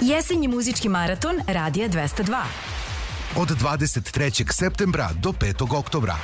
Jesenji muzički maraton Radija 202. Od 23. septembra do 5. oktobra.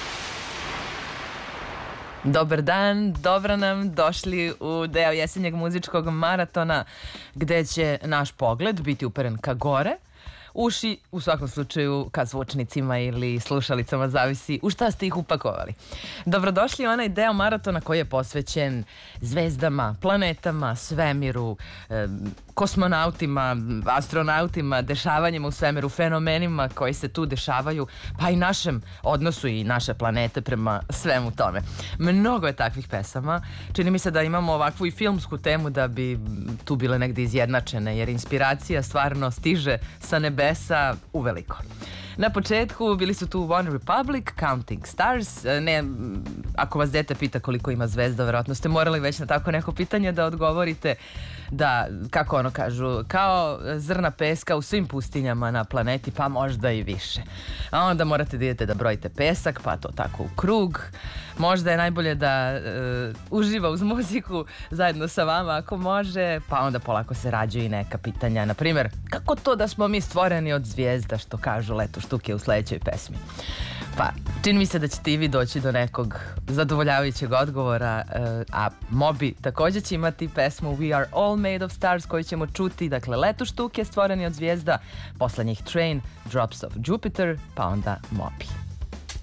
Dobar dan, dobro nam došli u deo jesenjeg muzičkog maratona gde će naš pogled biti uperen ka gore, uši u svakom slučaju ka zvučnicima ili slušalicama, zavisi u šta ste ih upakovali. Dobrodošli u onaj deo maratona koji je posvećen zvezdama, planetama, svemiru, kosmonautima, astronautima, dešavanjima u svemiru, fenomenima koji se tu dešavaju, pa i našem odnosu i naše planete prema svemu tome. Mnogo je takvih pesama. Čini mi se da imamo ovakvu i filmsku temu da bi tu bile negde izjednačene, jer inspiracija stvarno stiže sa nebesa uveliko. Na početku bili su tu One Republic, Counting Stars. Ne, ako vas dete pita koliko ima zvezda, verovatno ste morali već na tako neko pitanje da odgovorite da, kako ono kažu, kao zrna peska u svim pustinjama na planeti, pa možda i više. A onda morate da idete da brojite pesak, pa to tako u krug. Možda je najbolje da uživa uz muziku zajedno sa vama ako može, pa onda polako se rađaju i neka pitanja. Naprimjer, kako to da smo mi stvoreni od zvijezda, što kažu Leto Štuke u sledećoj pesmi. Pa, čini mi se da ćete i vi doći do nekog zadovoljavajućeg odgovora, a Moby također će imati pesmu We Are All Made of Stars koju ćemo čuti, dakle Leto Štuke stvoreni od zvijezda, posle njih Train, Drops of Jupiter, pa onda Moby.